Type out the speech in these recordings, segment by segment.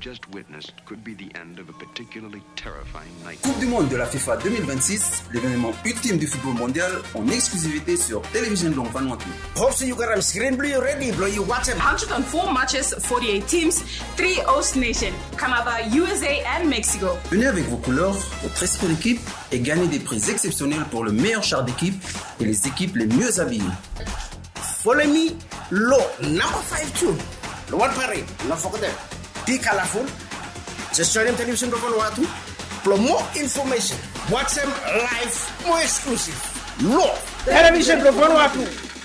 just witnessed could be the end of a particularly terrifying night. Coupe du monde de la FIFA 2026, l'événement ultime du football mondial en exclusivité sur Television Long Vanuatu. Hope you got a screen blue ready, blow you watch 104 matches, 48 teams, 3 host nations, Canada, USA and Mexico. Venez avec vos couleurs, votre esprit d'équipe et gagnez des prix exceptionnels pour le meilleur char d'équipe et les équipes les mieux habillées. Follow me, low number 52. The one parade, not forget that. Be colorful. Just join them television for Vanuatu. For more information, watch them live, more exclusive. Low television for Vanuatu.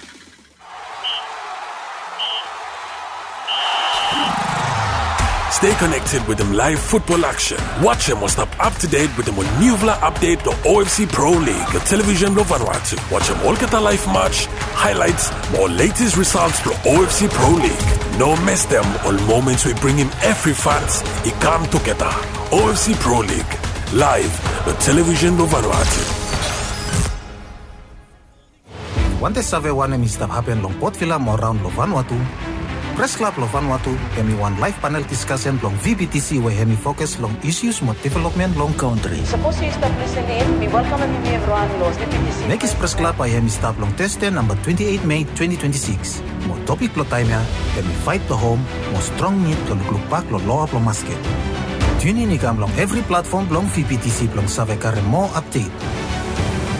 Stay connected with them live football action. Watch them or stop up to date with them on Nuvla Update, the OFC Pro League, the television of Vanuatu. Watch them all get a live match, highlights, more latest results for OFC Pro League. No miss them all moments we bring him every fans. He come together. OFC Pro League, live, the television of Vanuatu. Want to save one mistap happen long Port Vila mo around lo Vanuatu? Press Club lo Vanuatu hemi one live panel discussion long VBTC where hemi focus long issues mo development long country. Suppose you stop listening, we welcome everyone los VBTC. Next Press Club ay hemi stop long teste number 28 May 2026. Mo topic lo time ya, hemi fight lo home, mo strong need lo luklupak lo loap lo basket. Tune in ikam long every platform long VBTC long save kare mo update.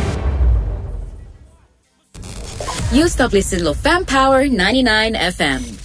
You stop listening to Fam Power 99 FM.